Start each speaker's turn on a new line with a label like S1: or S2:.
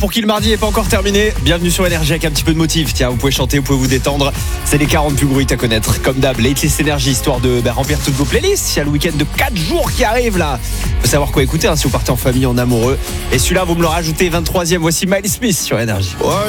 S1: pour qui le mardi n'est pas encore terminé. Bienvenue sur Énergie avec un petit peu de motif. Tiens, vous pouvez chanter, vous pouvez vous détendre. C'est les 40 plus bruits à connaître. Comme d'hab, Latest Énergie, histoire de remplir toutes vos playlists. Il y a le week-end de 4 jours qui arrive là. Faut savoir quoi écouter si vous partez en famille, en amoureux. Et celui-là, vous me le rajoutez, 23e. Voici Miley Smith sur Énergie.
S2: Oh,